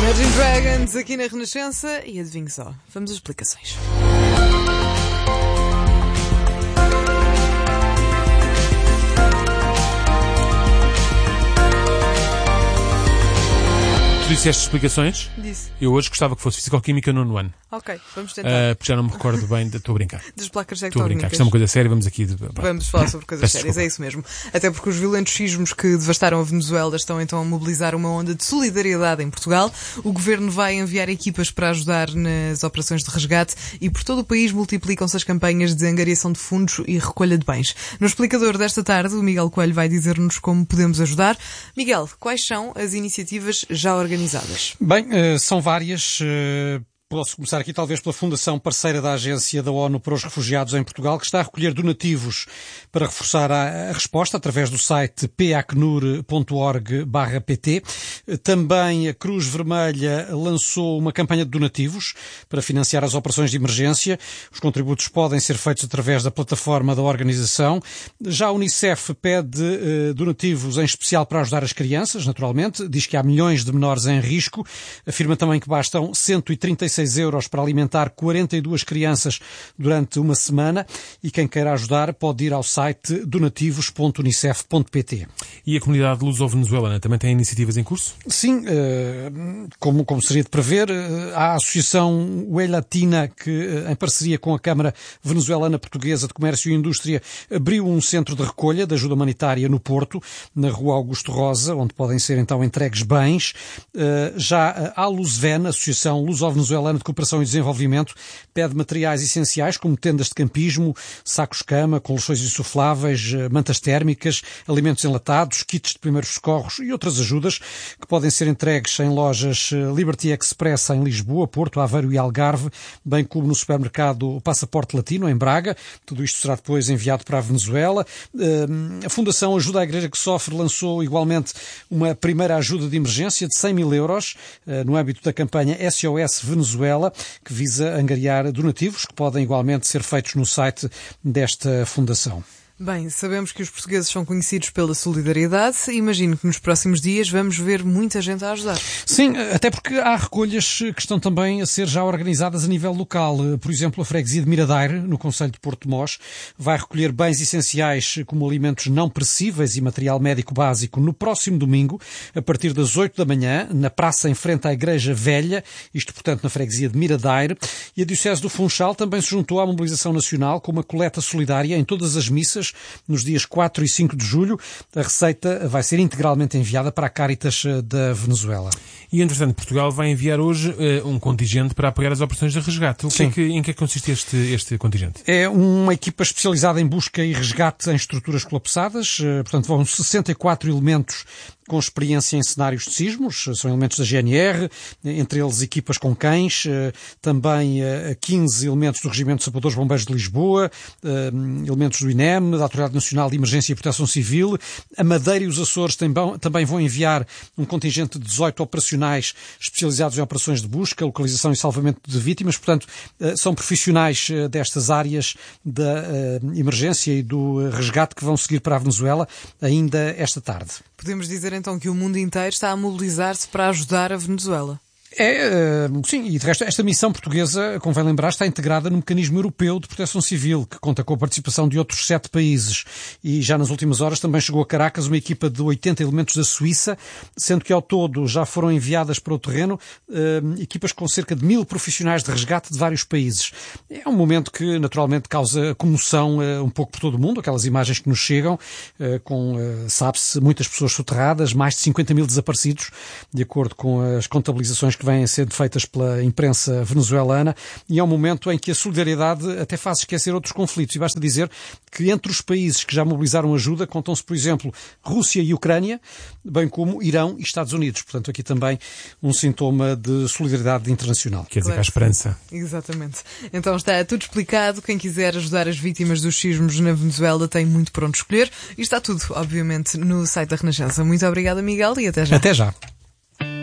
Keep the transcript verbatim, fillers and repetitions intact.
Imagine Dragons aqui na Renascença e adivinhe só, vamos às explicações. Tu disseste explicações? Disse. Eu hoje gostava que fosse Físico-Química no nono ano. Ok, vamos tentar. Uh, porque já não me recordo bem, estou a brincar. Das placas Estou a brincar, isto é uma coisa séria, vamos aqui... De... Vamos falar sobre coisas Peço sérias, desculpa. é isso mesmo. Até porque os violentos sismos que devastaram a Venezuela estão então a mobilizar uma onda de solidariedade em Portugal. O Governo vai enviar equipas para ajudar nas operações de resgate e por todo o país multiplicam-se as campanhas de angariação de fundos e recolha de bens. No explicador desta tarde, o Miguel Coelho vai dizer-nos como podemos ajudar. Miguel, quais são as iniciativas já organizadas? Bem, são várias. Posso começar aqui talvez pela Fundação Parceira da Agência da ONU para os Refugiados em Portugal, que está a recolher donativos para reforçar a, a resposta através do site p a c n u r ponto org barra p t. Também a Cruz Vermelha lançou uma campanha de donativos para financiar as operações de emergência. Os contributos podem ser feitos através da plataforma da organização. Já a Unicef pede eh, donativos em especial para ajudar as crianças, naturalmente. Diz que há milhões de menores em risco. Afirma também que bastam cento e trinta e seis euros para alimentar quarenta e duas crianças durante uma semana e quem queira ajudar pode ir ao site donativos ponto unicef ponto p t. E a comunidade luso-venezuelana também tem iniciativas em curso? Sim, como, como seria de prever, a Associação U E Latina, que em parceria com a Câmara Venezuelana Portuguesa de Comércio e Indústria abriu um centro de recolha de ajuda humanitária no Porto, na Rua Augusto Rosa, onde podem ser então entregues bens. Já a Luzven, Associação Luso-Venezuelana de Cooperação e Desenvolvimento, pede materiais essenciais como tendas de campismo, sacos-cama, colchões insufláveis, mantas térmicas, alimentos enlatados, kits de primeiros socorros e outras ajudas que podem ser entregues em lojas Liberty Express em Lisboa, Porto, Aveiro e Algarve, bem como no supermercado Passaporte Latino em Braga. Tudo isto será depois enviado para a Venezuela. A Fundação Ajuda à Igreja que Sofre lançou igualmente uma primeira ajuda de emergência de cem mil euros no âmbito da campanha S O S Venezuela, que visa angariar donativos que podem igualmente ser feitos no site desta fundação. Bem, sabemos que os portugueses são conhecidos pela solidariedade. Imagino que nos próximos dias vamos ver muita gente a ajudar. Sim, até porque há recolhas que estão também a ser já organizadas a nível local. Por exemplo, a freguesia de Miradeira, no concelho de Porto de Mós, vai recolher bens essenciais como alimentos não perecíveis e material médico básico no próximo domingo, a partir das oito da manhã, na praça em frente à Igreja Velha, isto, portanto, na freguesia de Miradeira. E a Diocese do Funchal também se juntou à mobilização nacional com uma coleta solidária em todas as missas nos dias quatro e cinco de julho. A receita vai ser integralmente enviada para a Caritas da Venezuela. E, entretanto, Portugal vai enviar hoje uh, um contingente para apoiar as operações de resgate. O que é que, em que é que consiste este, este contingente? É uma equipa especializada em busca e resgate em estruturas colapsadas. Uh, portanto, vão sessenta e quatro elementos com experiência em cenários de sismos, são elementos da G N R, entre eles equipas com cães, também quinze elementos do Regimento de Sapadores Bombeiros de Lisboa, elementos do I N E M, da Autoridade Nacional de Emergência e Proteção Civil. A Madeira e os Açores também vão enviar um contingente de dezoito operacionais especializados em operações de busca, localização e salvamento de vítimas. Portanto, são profissionais destas áreas da emergência e do resgate que vão seguir para a Venezuela ainda esta tarde. Podemos dizer então que o mundo inteiro está a mobilizar-se para ajudar a Venezuela. É, sim, e de resto, esta missão portuguesa, convém lembrar, está integrada no Mecanismo Europeu de Proteção Civil, que conta com a participação de outros sete países. E já nas últimas horas também chegou a Caracas uma equipa de oitenta elementos da Suíça, sendo que ao todo já foram enviadas para o terreno eh, equipas com cerca de mil profissionais de resgate de vários países. É um momento que naturalmente causa comoção eh, um pouco por todo o mundo, aquelas imagens que nos chegam, eh, com, eh, sabe-se, muitas pessoas soterradas, mais de cinquenta mil desaparecidos, de acordo com as contabilizações que vêm sendo feitas pela imprensa venezuelana, e é um momento em que a solidariedade até faz esquecer outros conflitos. E basta dizer que entre os países que já mobilizaram ajuda contam-se, por exemplo, Rússia e Ucrânia, bem como Irão e Estados Unidos. Portanto, aqui também um sintoma de solidariedade internacional. Quer dizer que há esperança. Exatamente. Então está tudo explicado. Quem quiser ajudar as vítimas dos sismos na Venezuela tem muito por onde escolher. E está tudo, obviamente, no site da Renascença. Muito obrigada, Miguel, e até já. Até já.